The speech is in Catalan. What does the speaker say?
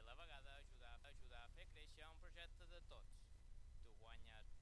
la vegada ajudar a fer créixer un projecte de tots. Tu guanyes